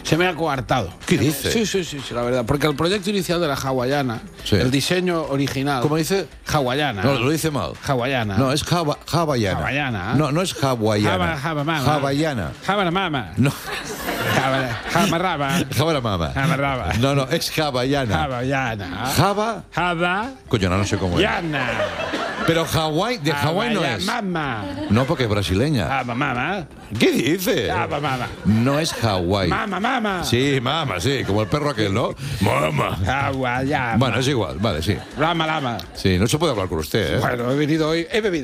se me ha coartado. ¿Qué dice? Sí, la verdad. Porque el proyecto inicial de la hawaiana, el diseño original... ¿Cómo dice? Hawaiana. No, lo dice mal. Hawaiana. No, es hawaiana. Hawaiana. No es hawaiana. Hawaiana. Habanamama. No. Jamarraba. Habanamama. No, es hawaiana. Hawaiana. Java. Coño, no sé cómo es. Yana. Pero Hawái, de Hawái no es. Mama. No, porque es brasileña. Mama. ¿Qué dice? Mama. No es Hawái. Mama. Sí, mama, sí, como el perro aquel, ¿no? Mama. Hawaiana. Bueno, es igual, vale, sí. Lama. Sí, no se puede hablar con usted, ¿eh? Bueno, he venido hoy, he bebido.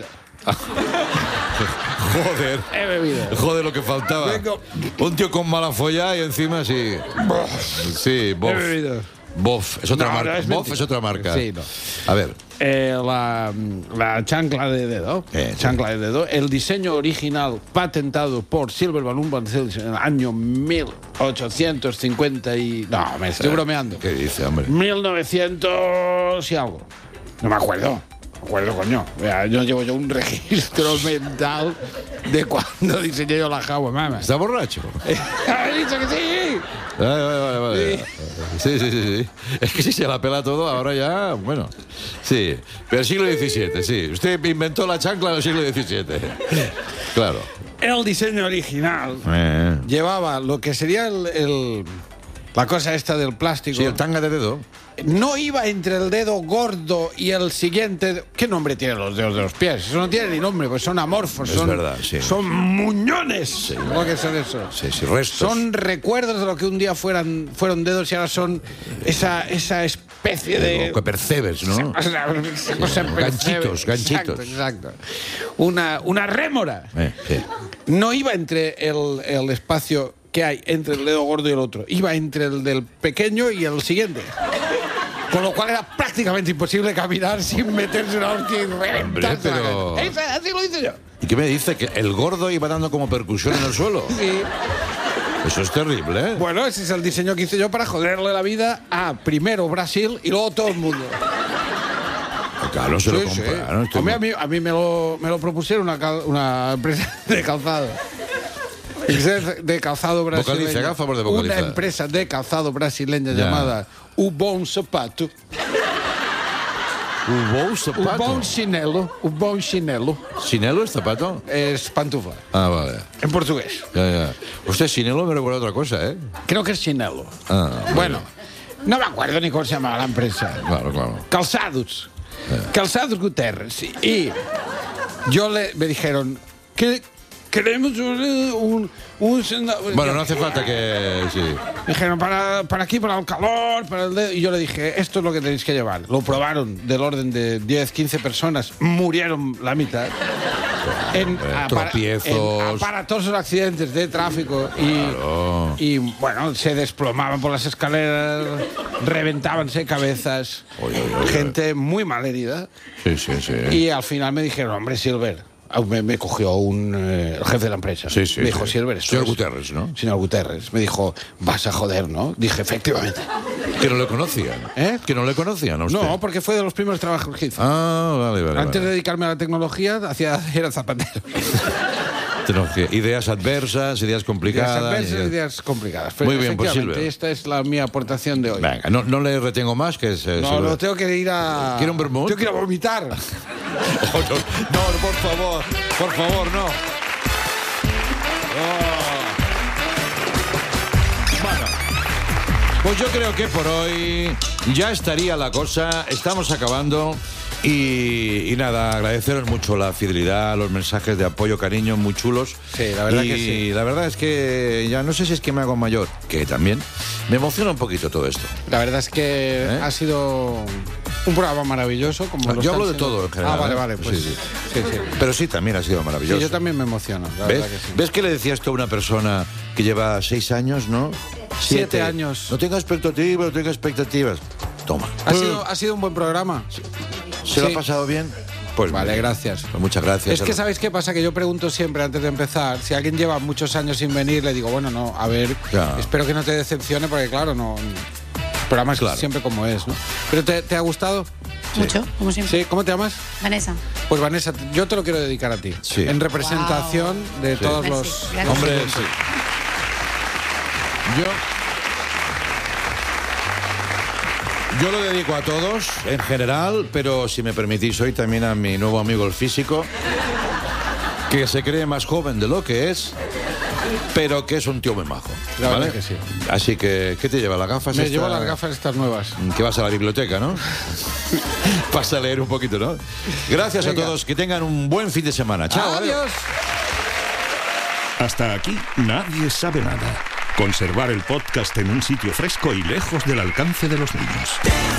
Joder. He bebido. Joder, lo que faltaba. Vengo. Un tío con mala folla y encima sí. Sí, bof. He bebido. Bof, es otra No, marca. no, es Bof mentira. es otra marca. Sí, no. A ver. La chancla de dedo. Chancla de dedo. El diseño original patentado por Silver Balloon Banzels en el año 1850 y... No, me estoy bromeando. ¿Qué dice, hombre? 1900 y algo. No me acuerdo. Coño. Yo llevo un registro mental de cuando diseñé yo la Hawaiana. ¿Está borracho? ¡Ha dicho que sí! Vale. Sí. Es que si se la pela todo, ahora ya, bueno. Sí, pero el siglo XVII, sí. Usted inventó la chancla en el siglo XVII. Claro. El diseño original llevaba lo que sería la cosa esta del plástico. Sí, el tanga de dedo. No iba entre el dedo gordo y el siguiente. ¿Qué nombre tienen los dedos de los pies? Eso no tiene ni nombre, pues son amorfos. Es verdad, sí. Son muñones. Sí, ¿Cómo que son eso? Sí, restos. Son recuerdos de lo que un día fueron dedos y ahora son esa especie de... Lo que percebes, ¿no? Ganchitos. Exacto. Una rémora. Sí. No iba entre el espacio que hay entre el dedo gordo y el otro. Iba entre el del pequeño y el siguiente. Con lo cual era prácticamente imposible caminar sin meterse una hostia y reventarse pero... la cabeza. Así lo hice yo. ¿Y qué me dice? ¿Que el gordo iba dando como percusión en el suelo? Sí. Eso es terrible, ¿eh? Bueno, ese es el diseño que hice yo para joderle la vida a primero Brasil y luego todo el mundo. Claro, se lo compraron. Sí. A mí me lo propusieron una empresa de calzado. De calzado brasileño. Vocaliza, a favor de vocalizar. Una empresa de calzado brasileña llamada O Bom Sapato. ¿Un O Bom Chinelo. ¿Chinelo es zapato? Es pantufla. Ah, vale. En portugués. Ya. Usted, chinelo me recuerda a otra cosa, ¿eh? Creo que es chinelo. Ah, bueno, no me acuerdo ni cómo se llamaba la empresa. Claro. Calzados. Calzados Guterres. Y me dijeron que queremos un bueno, no hace falta que... Sí. Me dijeron, para aquí, para el calor, para el dedo. Y yo le dije, esto es lo que tenéis que llevar. Lo probaron del orden de 10, 15 personas. Murieron la mitad. En aparatosos accidentes de tráfico. Y bueno, se desplomaban por las escaleras, reventábanse cabezas. Gente muy mal herida. Sí. Y al final me dijeron, hombre, Silver... Me cogió el jefe de la empresa. Sí. Me dijo, Silver, señor Guterres, ¿no? Señor Guterres. Me dijo, vas a joder, ¿no? Dije, efectivamente. Que no le conocían. ¿Eh? Que no le conocían a usted. No, porque fue de los primeros trabajos que hizo. Ah, vale. Antes de dedicarme a la tecnología, era zapatero. Ideas adversas, ideas complicadas. Ideas complicadas. Pero muy bien, pues Silver. Esta es mi aportación de hoy. Venga, no le retengo más, que es... No, tengo que ir a... ¿Quiere un vermut? Tengo que ir a vomitar. No, por favor, no. Bueno, pues yo creo que por hoy ya estaría la cosa. Estamos acabando. Y nada, agradeceros mucho la fidelidad, los mensajes de apoyo, cariño, muy chulos. Sí, la verdad que sí. Y la verdad es que ya no sé si es que me hago mayor, que también me emociona un poquito todo esto. La verdad es que ha sido un programa maravilloso. Como yo hablo de todo en general. Vale, pues sí. Pero sí, también ha sido maravilloso. Sí, yo también me emociono, la ¿Ves? verdad que sí. ¿Ves que le decía esto a una persona que lleva 6 años, no? 7 años. No tenga expectativas. Toma. Ha sido un buen programa. ¿Se lo ha pasado bien? Pues vale, gracias. Pues muchas gracias. Es que ¿sabéis qué pasa? Que yo pregunto siempre antes de empezar, si alguien lleva muchos años sin venir, le digo, bueno, no, a ver, espero que no te decepcione, porque claro, no... El programa es siempre como es, ¿no? ¿Pero te ha gustado? Mucho, como siempre. ¿Sí? ¿Cómo te llamas? Vanessa. Pues Vanessa, yo te lo quiero dedicar a ti. Sí. En representación de todos los... Hombre, sí. Yo lo dedico a todos, en general, pero si me permitís hoy también a mi nuevo amigo el físico, que se cree más joven de lo que es, pero que es un tío muy majo. ¿Vale? Que sí. Así que, ¿qué te lleva? ¿Las gafas? Me llevo las gafas estas nuevas. Que vas a la biblioteca, ¿no? Vas a leer un poquito, ¿no? Gracias a todos, que tengan un buen fin de semana. Chao. Adiós. Hasta aquí nadie sabe nada. Conservar el podcast en un sitio fresco y lejos del alcance de los niños.